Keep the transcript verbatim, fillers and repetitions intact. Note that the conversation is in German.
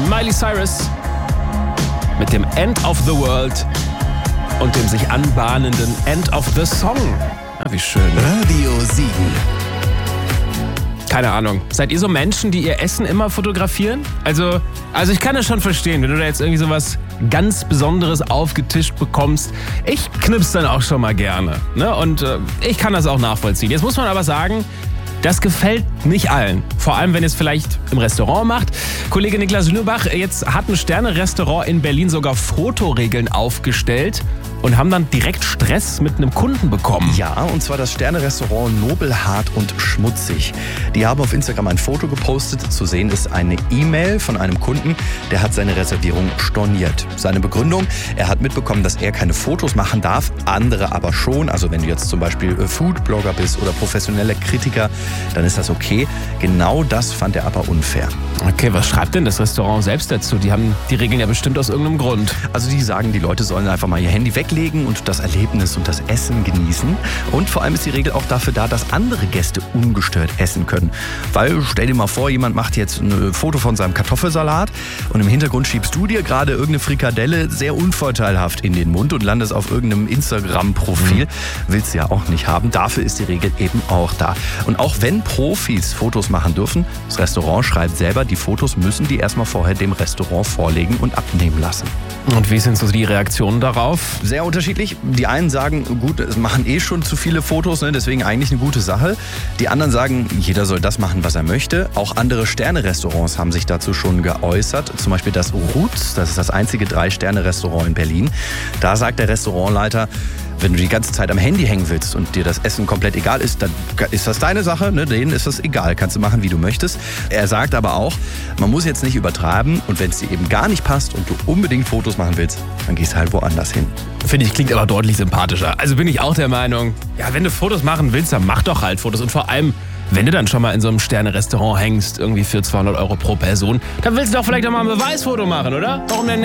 Miley Cyrus mit dem End of the World und dem sich anbahnenden End of the Song. Ja, wie schön. Radio sieben. Keine Ahnung. Seid ihr so Menschen, die ihr Essen immer fotografieren? Also, also ich kann das schon verstehen, wenn du da jetzt irgendwie sowas ganz Besonderes aufgetischt bekommst. Ich knips dann auch schon mal gerne. Ne? Und äh, ich kann das auch nachvollziehen. Jetzt muss man aber sagen, das gefällt nicht allen. Vor allem, wenn ihr es vielleicht im Restaurant macht. Kollege Niklas Lübach, jetzt hat ein Sterne-Restaurant in Berlin sogar Fotoregeln aufgestellt und haben dann direkt Stress mit einem Kunden bekommen. Ja, und zwar das Sterne-Restaurant Nobelhart und Schmutzig. Die haben auf Instagram ein Foto gepostet. Zu sehen ist eine E-Mail von einem Kunden, der hat seine Reservierung storniert. Seine Begründung, er hat mitbekommen, dass er keine Fotos machen darf, andere aber schon. Also wenn du jetzt zum Beispiel Foodblogger bist oder professioneller Kritiker, dann ist das okay. Genau das fand er aber unfair. Okay, was schreibt denn das Restaurant selbst dazu? Die haben die Regeln ja bestimmt aus irgendeinem Grund. Also die sagen, die Leute sollen einfach mal ihr Handy weglegen und das Erlebnis und das Essen genießen. Und vor allem ist die Regel auch dafür da, dass andere Gäste ungestört essen können. Weil, stell dir mal vor, jemand macht jetzt ein Foto von seinem Kartoffelsalat und im Hintergrund schiebst du dir gerade irgendeine Frikadelle sehr unvorteilhaft in den Mund und landest auf irgendeinem Instagram-Profil. Mhm. Willst du ja auch nicht haben. Dafür ist die Regel eben auch da. Und auch wenn Profis Fotos machen dürfen, das Restaurant schreibt selber, die Fotos müssen die erstmal vorher dem Restaurant vorlegen und abnehmen lassen. Und wie sind so die Reaktionen darauf? Sehr unterschiedlich. Die einen sagen, gut, es machen eh schon zu viele Fotos, ne, deswegen eigentlich eine gute Sache. Die anderen sagen, jeder soll das machen, was er möchte. Auch andere Sterne-Restaurants haben sich dazu schon geäußert. Zum Beispiel das Roots, das ist das einzige Drei-Sterne-Restaurant in Berlin. Da sagt der Restaurantleiter, wenn du die ganze Zeit am Handy hängen willst und dir das Essen komplett egal ist, dann ist das deine Sache, ne? Denen ist das egal, kannst du machen, wie du möchtest. Er sagt aber auch, man muss jetzt nicht übertreiben und wenn es dir eben gar nicht passt und du unbedingt Fotos machen willst, dann gehst du halt woanders hin. Finde ich, klingt aber deutlich sympathischer. Also bin ich auch der Meinung, ja, wenn du Fotos machen willst, dann mach doch halt Fotos. Und vor allem, wenn du dann schon mal in so einem Sterne-Restaurant hängst, irgendwie für zweihundert Euro pro Person, dann willst du doch vielleicht auch mal ein Beweisfoto machen, oder? Warum denn nicht?